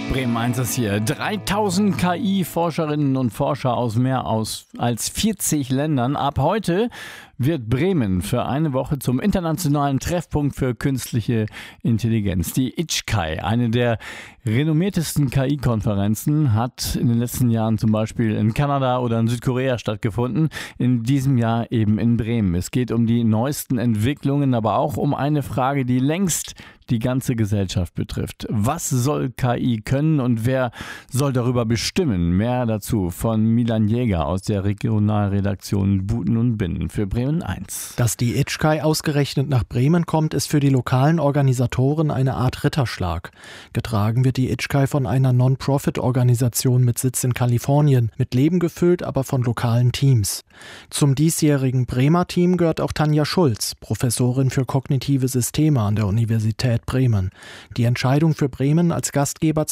Bremen 1 ist hier. 3000 KI-Forscherinnen und Forscher aus mehr als 40 Ländern. Ab heute wird Bremen für eine Woche zum internationalen Treffpunkt für künstliche Intelligenz. Die ITSCAI, eine der renommiertesten KI-Konferenzen, hat in den letzten Jahren zum Beispiel in Kanada oder in Südkorea stattgefunden. In diesem Jahr eben in Bremen. Es geht um die neuesten Entwicklungen, aber auch um eine Frage, die längst die ganze Gesellschaft betrifft. Was soll KI können und wer soll darüber bestimmen? Mehr dazu von Milan Jäger aus der Regionalredaktion Buten und Binnen für Bremen 1. Dass die ITSCAI ausgerechnet nach Bremen kommt, ist für die lokalen Organisatoren eine Art Ritterschlag. Getragen wird die ITSCAI von einer Non-Profit-Organisation mit Sitz in Kalifornien, mit Leben gefüllt, aber von lokalen Teams. Zum diesjährigen Bremer Team gehört auch Tanja Schulz, Professorin für kognitive Systeme an der Universität Bremen. Die Entscheidung für Bremen als Gastgeber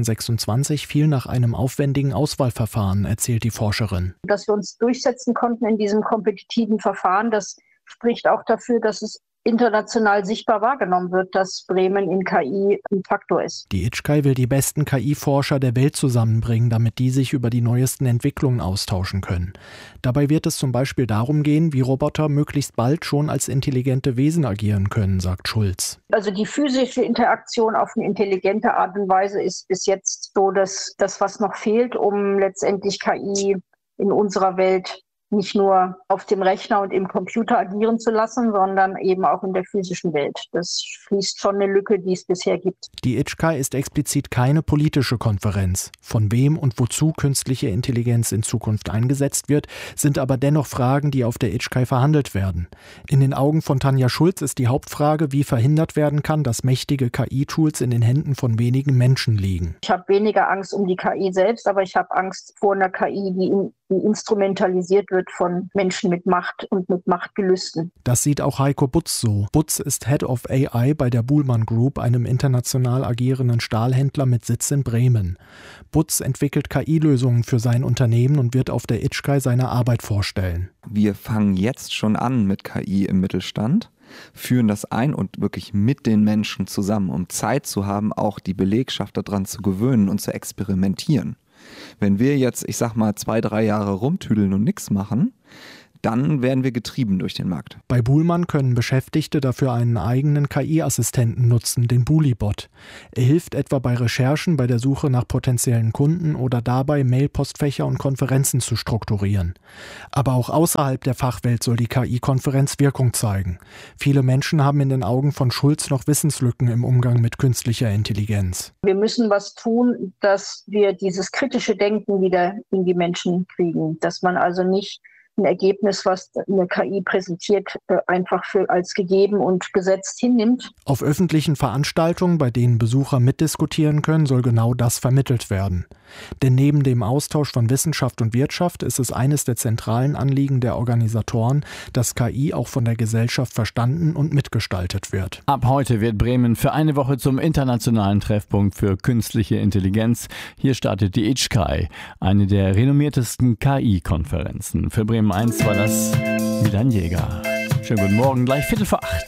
2026 fiel nach einem aufwendigen Auswahlverfahren, erzählt die Forscherin. Dass wir uns durchsetzen konnten in diesem kompetitiven Verfahren, das spricht auch dafür, dass es international sichtbar wahrgenommen wird, dass Bremen in KI ein Faktor ist. Die ITSCAI will die besten KI-Forscher der Welt zusammenbringen, damit die sich über die neuesten Entwicklungen austauschen können. Dabei wird es zum Beispiel darum gehen, wie Roboter möglichst bald schon als intelligente Wesen agieren können, sagt Schulz. Also die physische Interaktion auf eine intelligente Art und Weise ist bis jetzt so das, was noch fehlt, um letztendlich KI in unserer Welt nicht nur auf dem Rechner und im Computer agieren zu lassen, sondern eben auch in der physischen Welt. Das schließt schon eine Lücke, die es bisher gibt. Die ITSCAI ist explizit keine politische Konferenz. Von wem und wozu künstliche Intelligenz in Zukunft eingesetzt wird, sind aber dennoch Fragen, die auf der ITSCAI verhandelt werden. In den Augen von Tanja Schulz ist die Hauptfrage, wie verhindert werden kann, dass mächtige KI-Tools in den Händen von wenigen Menschen liegen. Ich habe weniger Angst um die KI selbst, aber ich habe Angst vor einer KI, die instrumentalisiert wird von Menschen mit Macht und mit Machtgelüsten. Das sieht auch Heiko Butz so. Butz ist Head of AI bei der Buhlmann Group, einem international agierenden Stahlhändler mit Sitz in Bremen. Butz entwickelt KI-Lösungen für sein Unternehmen und wird auf der ITSCAI seine Arbeit vorstellen. Wir fangen jetzt schon an mit KI im Mittelstand, führen das ein und wirklich mit den Menschen zusammen, um Zeit zu haben, auch die Belegschaft daran zu gewöhnen und zu experimentieren. Wenn wir jetzt, 2-3 Jahre rumtüdeln und nichts machen, dann werden wir getrieben durch den Markt. Bei Buhlmann können Beschäftigte dafür einen eigenen KI-Assistenten nutzen, den Bulibot. Er hilft etwa bei Recherchen, bei der Suche nach potenziellen Kunden oder dabei, Mailpostfächer und Konferenzen zu strukturieren. Aber auch außerhalb der Fachwelt soll die KI-Konferenz Wirkung zeigen. Viele Menschen haben in den Augen von Schulz noch Wissenslücken im Umgang mit künstlicher Intelligenz. Wir müssen was tun, dass wir dieses kritische Denken wieder in die Menschen kriegen. Dass man also nicht ein Ergebnis, was eine KI präsentiert, einfach als gegeben und gesetzt hinnimmt. Auf öffentlichen Veranstaltungen, bei denen Besucher mitdiskutieren können, soll genau das vermittelt werden. Denn neben dem Austausch von Wissenschaft und Wirtschaft ist es eines der zentralen Anliegen der Organisatoren, dass KI auch von der Gesellschaft verstanden und mitgestaltet wird. Ab heute wird Bremen für eine Woche zum internationalen Treffpunkt für künstliche Intelligenz. Hier startet die ITSCAI, eine der renommiertesten KI-Konferenzen. Für Bremen 1 war das Milan Jäger. Schönen guten Morgen, gleich 7:45.